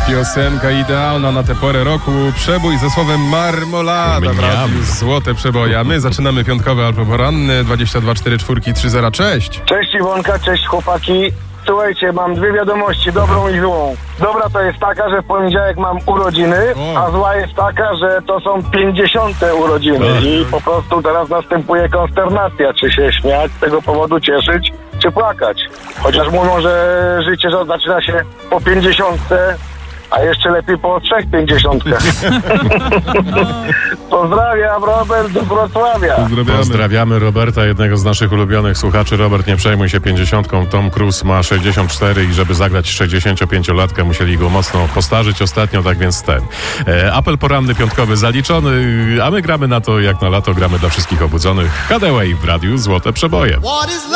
Piosenka idealna na tę porę roku. Przebój ze słowem marmolada w radiu Złote Przeboje. A my zaczynamy piątkowy albo poranny 22 44 30. Cześć. Cześć Iwonka, cześć chłopaki. Słuchajcie, mam dwie wiadomości, dobrą i złą. Dobra to jest taka, że w poniedziałek mam urodziny, a zła jest taka, że to są 50. urodziny i po prostu teraz następuje konsternacja, czy się śmiać, z tego powodu cieszyć, czy płakać. Chociaż mówią, że życie zaczyna się po 50, a jeszcze lepiej po 3 50. Pozdrawiam, Robert z Wrocławia. Pozdrawiamy Roberta, jednego z naszych ulubionych słuchaczy. Robert, nie przejmuj się 50. Tom Cruise ma 64 i żeby zagrać 65-latkę musieli go mocno postarzyć ostatnio, tak więc apel poranny piątkowy zaliczony, a my gramy na to jak na lato, gramy dla wszystkich obudzonych. Hadaway w radiu Złote Przeboje.